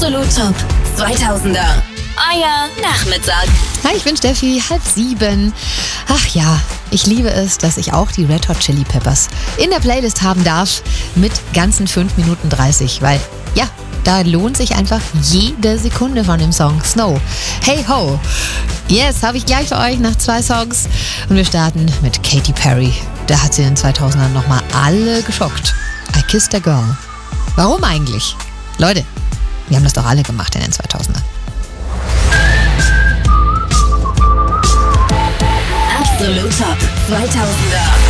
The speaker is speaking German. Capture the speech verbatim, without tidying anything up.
Absolut Top zweitausender. Euer Nachmittag. Hi, ich bin Steffi, halb sieben. Ach ja, ich liebe es, dass ich auch die Red Hot Chili Peppers in der Playlist haben darf mit ganzen fünf Minuten dreißig, weil ja, da lohnt sich einfach jede Sekunde von dem Song Snow. Hey ho! Yes, habe ich gleich für euch nach zwei Songs. Und wir starten mit Katy Perry. Da hat sie in den zweitausendern nochmal alle geschockt. I Kissed a Girl. Warum eigentlich? Leute, wir haben das doch alle gemacht in den zweitausendern. Absolut Top zweitausender.